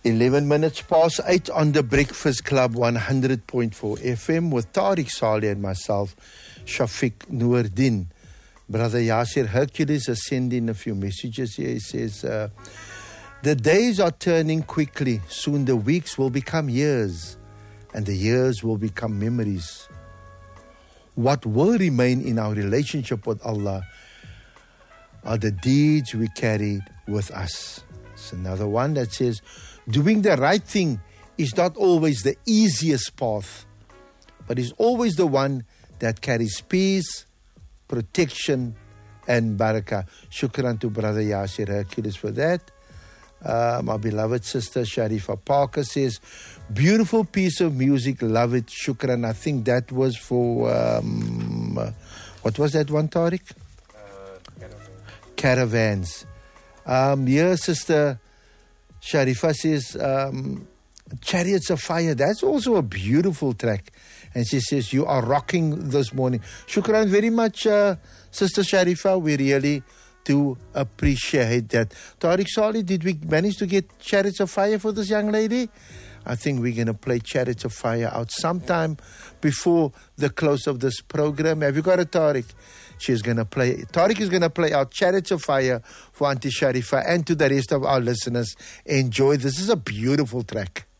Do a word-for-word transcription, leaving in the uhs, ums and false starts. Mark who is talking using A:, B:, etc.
A: eleven minutes past eight on the Breakfast Club one hundred point four F M with Tariq Saleh and myself, Shafiq Noordin. Brother Yasir Hercules has sent in a few messages here. He says, uh, the days are turning quickly. Soon the weeks will become years and the years will become memories. What will remain in our relationship with Allah are the deeds we carried with us. It's another one that says, doing the right thing is not always the easiest path, but is always the one that carries peace, protection, and barakah. Shukran to Brother Yasir Hercules for that. Uh, my beloved sister Sharifa Parker says, beautiful piece of music, love it, shukran. I think that was for, um, uh, what was that one, Tariq? Uh, caravans. Caravans. Um, here, sister Sharifa says, um, Chariots of Fire, that's also a beautiful track. And she says, you are rocking this morning. Shukran very much, uh, Sister Sharifa. We really do appreciate that. Tariq Saleh, did we manage to get Chariots of Fire for this young lady? I think we're going to play Chariots of Fire out sometime before the close of this program. Have you got it, Tariq? She's going to play, Tariq is going to play out Chariots of Fire for Auntie Sharifa and to the rest of our listeners. Enjoy. This is a beautiful track.